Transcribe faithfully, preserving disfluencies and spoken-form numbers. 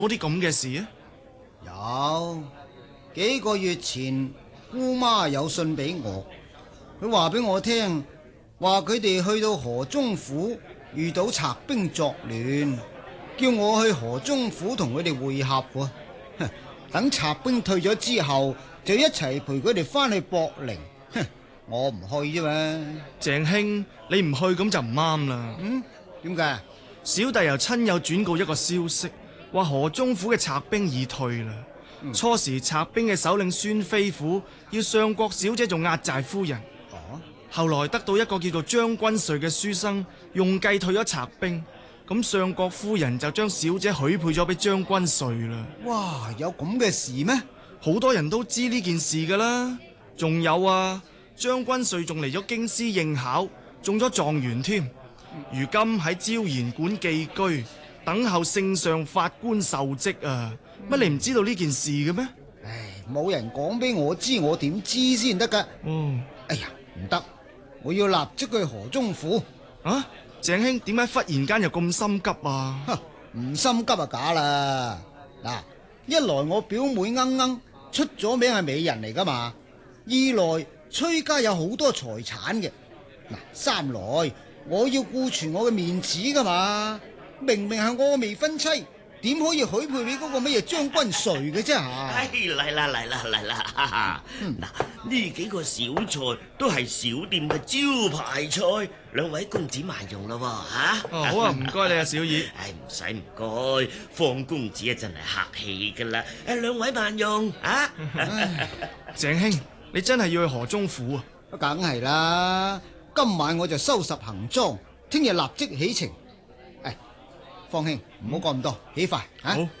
冇啲咁嘅事啊？ 有幾個月前，姑媽有信俾我，佢話俾我聽，話佢哋去到河中府遇到賊兵作亂，叫我去河中府同佢哋會合喎。等賊兵退咗之後，就一齊陪佢哋翻去博陵。哼，我唔去啫嘛。 鄭兄，你唔去咁就唔啱啦。 嗯，點解？ 小弟由親友轉告一個消息，話河中府嘅賊兵已退啦。嗯、初時賊兵嘅首領孫飛虎要相國小姐做壓寨夫人， 哦， 後來得到一個叫做張君瑞嘅書生用計退咗賊兵，咁相國夫人就將小姐許配咗俾張君瑞啦。 哇，有咁嘅事咩？ 好多人都知呢件事噶啦。仲有啊，張君瑞仲嚟咗京師應考，中咗狀元添。如今喺招賢館寄居，等候聖上法官授職啊！乜、嗯、你唔知道呢件事嘅咩？ 唉，冇人講俾我知，我點知先得噶？ 哦， 哎呀，唔得，我要立即去河中府。 啊，鄭兄，點解忽然間又咁心急啊？ 哼，唔心急啊假啦！嗱，一來我表妹鶯鶯出咗名係美人嚟噶嘛，二來崔家有好多財產嘅，嗱，三來我要顧全我嘅面子噶嘛，明明係我嘅未婚妻，點可以許配俾嗰個乜嘢將軍瑞嘅啫吓？ 哎，嚟啦嚟啦嚟啦！哈哈，嗱，呢幾個小菜都係小店嘅招牌菜，兩位公子慢用咯吓。 哦，好啊，唔該你啊，小二。 唉，唔使唔該，方公子啊真係客氣噶啦。誒，兩位慢用啊！ 鄭兄，你真係要去河中府啊？ 梗係啦，今晚我就收拾行裝，聽日立即起程。誒，方兄唔好講咁多，起快啊！ 好。